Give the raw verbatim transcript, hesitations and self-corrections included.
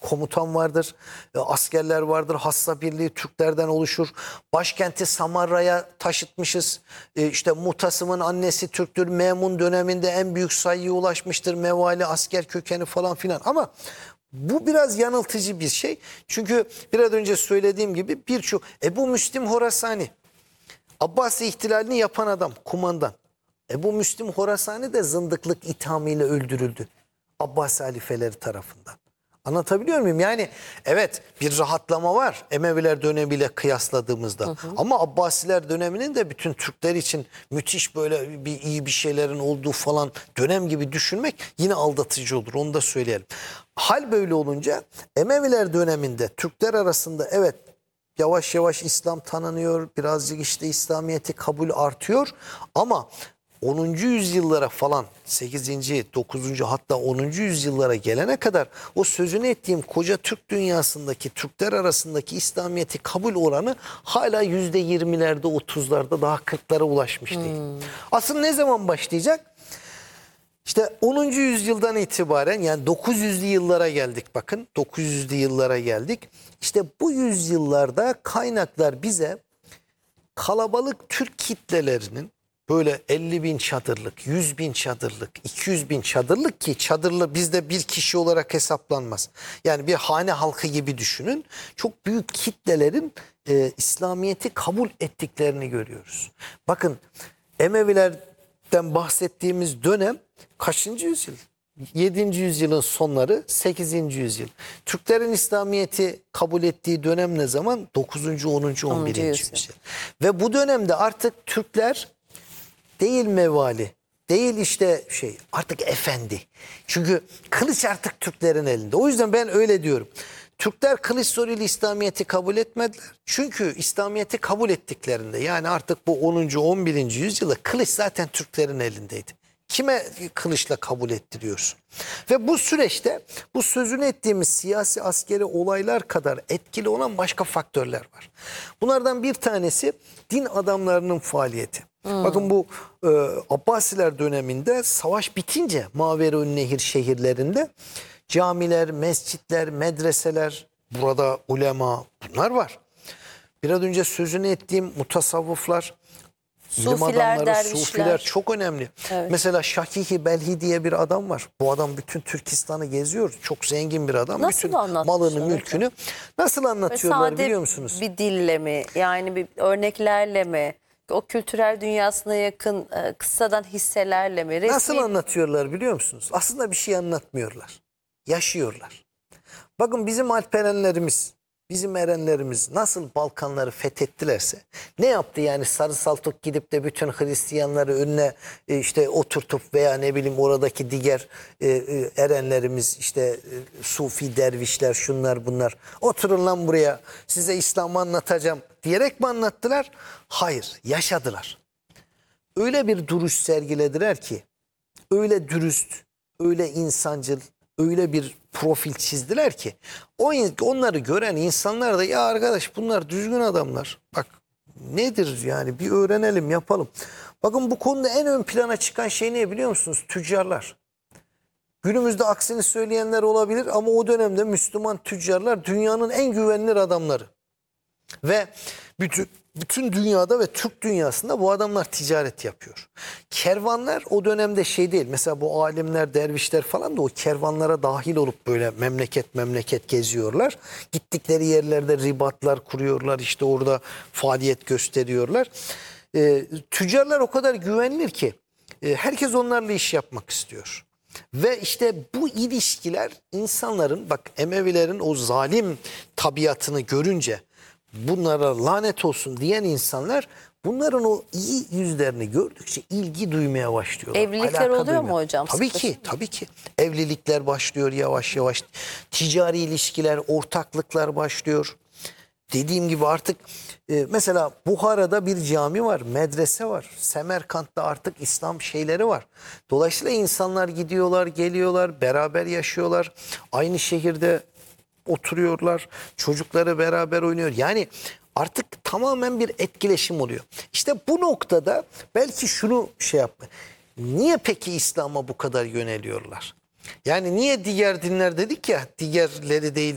komutan vardır, e, askerler vardır, hassa birliği Türklerden oluşur. Başkenti Samarra'ya taşıtmışız. E, işte Mutasım'ın annesi Türktür. Memun döneminde en büyük sayıya ulaşmıştır. Mevali, asker kökeni falan filan. Ama bu biraz yanıltıcı bir şey. Çünkü biraz önce söylediğim gibi birçok Ebu Müslim Horasani, Abbasi ihtilalini yapan adam, kumandan. Ebu Müslim Horasani de zındıklık ithamıyla öldürüldü Abbasi halifeleri tarafından. Anlatabiliyor muyum? Yani evet, bir rahatlama var Emeviler dönemiyle kıyasladığımızda. Hı hı. Ama Abbasiler döneminin de bütün Türkler için müthiş böyle bir iyi bir şeylerin olduğu falan dönem gibi düşünmek yine aldatıcı olur. Onu da söyleyelim. Hal böyle olunca Emeviler döneminde Türkler arasında evet yavaş yavaş İslam tanınıyor. Birazcık işte İslamiyet'i kabul artıyor. Ama onuncu yüzyıllara falan sekizinci, dokuzuncu hatta onuncu yüzyıllara gelene kadar o sözünü ettiğim koca Türk dünyasındaki Türkler arasındaki İslamiyet'i kabul oranı hala yüzde yirmilerde, otuzlarda, daha kırklara ulaşmış değil. Hmm. Asıl ne zaman başlayacak? İşte onuncu yüzyıldan itibaren, yani dokuz yüzlü yıllara geldik bakın. dokuz yüzlü yıllara geldik. İşte bu yüzyıllarda kaynaklar bize kalabalık Türk kitlelerinin böyle elli bin çadırlık, yüz bin çadırlık, iki yüz bin çadırlık, ki çadırlı bizde bir kişi olarak hesaplanmaz. Yani bir hane halkı gibi düşünün. Çok büyük kitlelerin e, İslamiyet'i kabul ettiklerini görüyoruz. Bakın Emevilerden bahsettiğimiz dönem kaçıncı yüzyıl? yedinci yüzyılın sonları, sekizinci yüzyıl. Türklerin İslamiyet'i kabul ettiği dönem ne zaman? dokuzuncu, onuncu, on birinci yüzyıl. Ve bu dönemde artık Türkler değil mevali, değil işte şey, artık efendi. Çünkü kılıç artık Türklerin elinde. O yüzden ben öyle diyorum. Türkler kılıç zoruyla İslamiyet'i kabul etmediler. Çünkü İslamiyet'i kabul ettiklerinde, yani artık bu onuncu, on birinci yüzyılda kılıç zaten Türklerin elindeydi. Kime kılıçla kabul ettiriyorsun? Ve bu süreçte bu sözünü ettiğimiz siyasi askeri olaylar kadar etkili olan başka faktörler var. Bunlardan bir tanesi din adamlarının faaliyeti. Hmm. Bakın bu e, Abbasiler döneminde savaş bitince Maveri'ün-Nehir şehirlerinde camiler, mescitler, medreseler, burada ulema, bunlar var. Biraz önce sözünü ettiğim mutasavvıflar, İlim adamları, dervişler. Sufiler çok önemli. Evet. Mesela Şakih-i Belhi diye bir adam var. Bu adam bütün Türkistan'ı geziyor. Çok zengin bir adam. Nasıl bütün malını, mülkünü. Hocam? Nasıl anlatıyorlar biliyor musunuz? Bir dille mi? Yani bir örneklerle mi? O kültürel dünyasına yakın e, kıssadan hisselerle mi? Resmi... Nasıl anlatıyorlar biliyor musunuz? Aslında bir şey anlatmıyorlar. Yaşıyorlar. Bakın bizim Alperenlerimiz, bizim erenlerimiz nasıl Balkanları fethettilerse, ne yaptı yani Sarı Saltuk gidip de bütün Hristiyanları önüne e, işte oturtup veya ne bileyim oradaki diğer e, e, erenlerimiz, işte e, Sufi dervişler, şunlar bunlar, oturun lan buraya size İslam'ı anlatacağım diyerek mi anlattılar? Hayır, yaşadılar. Öyle bir duruş sergilediler ki, öyle dürüst, öyle insancıl, öyle bir profil çizdiler ki onları gören insanlar da ya arkadaş bunlar düzgün adamlar. Bak nedir yani, bir öğrenelim, yapalım. Bakın bu konuda en ön plana çıkan şey ne biliyor musunuz? Tüccarlar. Günümüzde aksini söyleyenler olabilir ama o dönemde Müslüman tüccarlar dünyanın en güvenilir adamları. Ve bütün bütün dünyada ve Türk dünyasında bu adamlar ticaret yapıyor. Kervanlar o dönemde şey değil. Mesela bu alimler, dervişler falan da o kervanlara dahil olup böyle memleket memleket geziyorlar. Gittikleri yerlerde ribatlar kuruyorlar. İşte orada faaliyet gösteriyorlar. Ee, tüccarlar o kadar güvenilir ki e, herkes onlarla iş yapmak istiyor. Ve işte bu ilişkiler insanların, bak Emevilerin o zalim tabiatını görünce bunlara lanet olsun diyen insanlar bunların o iyi yüzlerini gördükçe ilgi duymaya başlıyorlar. Evlilikler Alaka oluyor duymaya. mu hocam? Tabii ki, tabii ki. Evlilikler başlıyor yavaş yavaş. Ticari ilişkiler, ortaklıklar başlıyor. Dediğim gibi artık e, mesela Buhara'da bir cami var, medrese var. Semerkant'ta artık İslam şeyleri var. Dolayısıyla insanlar gidiyorlar, geliyorlar, beraber yaşıyorlar. Aynı şehirde oturuyorlar, çocukları beraber oynuyor. Yani artık tamamen bir etkileşim oluyor. İşte bu noktada belki şunu şey yapma. Niye peki İslam'a bu kadar yöneliyorlar? Yani niye diğer dinler dedik ya, diğerleri değil